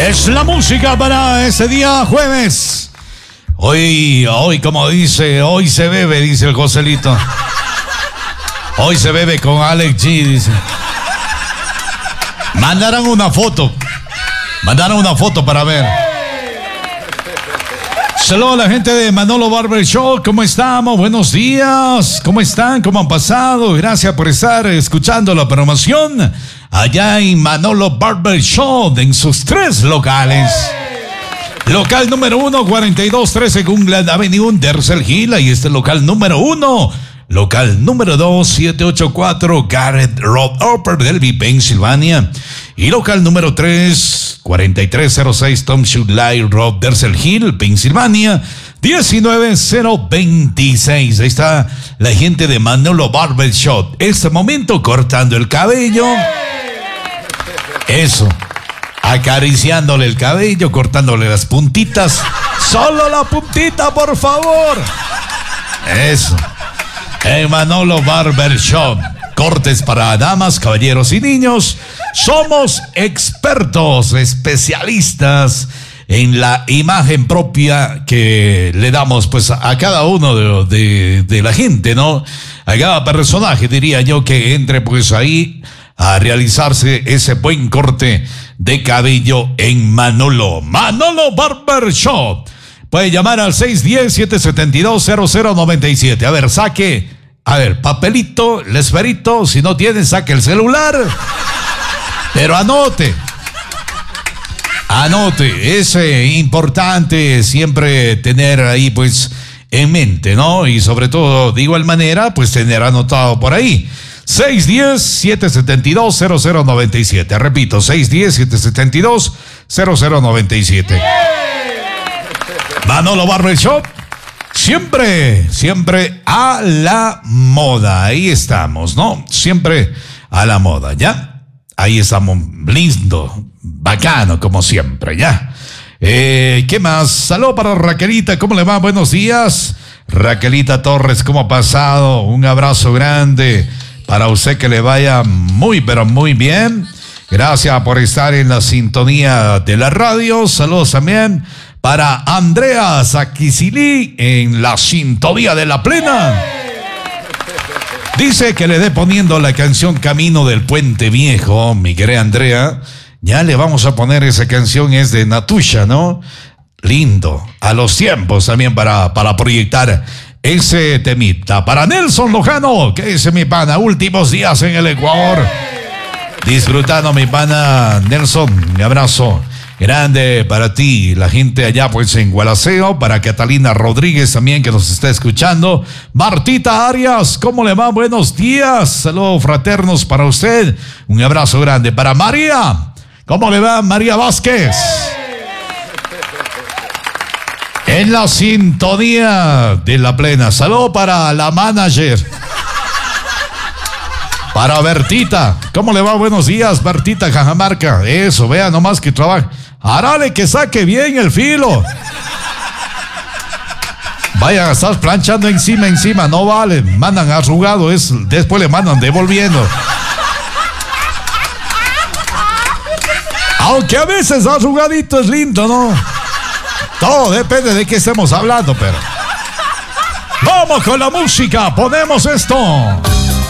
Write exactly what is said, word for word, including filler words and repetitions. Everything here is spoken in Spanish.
Es la música para ese día jueves. Hoy, hoy, como dice, hoy se bebe, dice el Joselito. Hoy se bebe con Alex G, dice. Mandaron una foto. Mandaron una foto para ver. Saludos a la gente de Manolo Barber Show. ¿Cómo estamos? Buenos días. ¿Cómo están? ¿Cómo han pasado? Gracias por estar escuchando la promoción allá en Manolo Barber Show, en sus tres locales. Local número uno, cuarenta y dos trece Gungland Avenue, Dersel Hill. Ahí está el local número uno. Local número dos, setecientos ochenta y cuatro Garrett Road, Upper Delby, Pensilvania. Y local número tres, cuarenta y tres cero seis Tom Shoot Light Road, Dersel Hill, Pensilvania, diecinueve cero veintiséis. Ahí está la gente de Manolo Barber Shop. Este momento cortando el cabello. Eso. Acariciándole el cabello, cortándole las puntitas. Solo la puntita, por favor. Eso. En Manolo Barber Shop. Cortes para damas, caballeros y niños. Somos expertos, especialistas en la imagen propia que le damos pues a cada uno de, de, de la gente, ¿no? A cada personaje, diría yo, que entre pues ahí a realizarse ese buen corte de cabello en Manolo. Manolo Barber Shop. Puede llamar al seis uno cero, siete siete dos, cero cero nueve siete. A ver, saque, a ver, papelito, el esferito. Si no tiene, saque el celular. Pero anote. Anote. Es eh, importante siempre tener ahí, pues, en mente, ¿no? Y sobre todo, de igual manera, pues, tener anotado por ahí. seis uno cero, siete siete dos, cero cero nueve siete. Repito, seis uno cero, siete siete dos, cero cero nueve siete. Manolo Barber Shop. Siempre, siempre a la moda. Ahí estamos, ¿no? Siempre a la moda, ¿ya? Ahí estamos, lindo, bacano, como siempre, ¿ya? Eh, ¿Qué más? Saludos para Raquelita, ¿cómo le va? Buenos días. Raquelita Torres, ¿cómo ha pasado? Un abrazo grande para usted, que le vaya muy, pero muy bien. Gracias por estar en la sintonía de la radio. Saludos también para Andrea Saquicilí en la sintonía de la plena. Dice que le dé poniendo la canción Camino del Puente Viejo, mi querida Andrea. Ya le vamos a poner esa canción, es de Natusha, ¿no? Lindo. A los tiempos también para, para proyectar ese temita. Para Nelson Lojano, que dice mi pana, últimos días en el Ecuador. Disfrutando, mi pana Nelson, un abrazo grande para ti, la gente allá pues en Gualaceo, para Catalina Rodríguez también que nos está escuchando. Martita Arias, ¿cómo le va? Buenos días, saludos fraternos para usted, un abrazo grande para María. ¿Cómo le va, María Vázquez? En la sintonía de la plena. Saludos para la manager. Para Bertita. ¿Cómo le va? Buenos días, Bertita Cajamarca. Eso, vea nomás que trabaja. Harale que saque bien el filo. Vaya, estás planchando encima, encima. No vale. Mandan arrugado. Es, después le mandan devolviendo. Aunque a veces arrugadito es lindo, ¿no? Todo depende de qué estemos hablando, pero... Vamos con la música. Ponemos esto.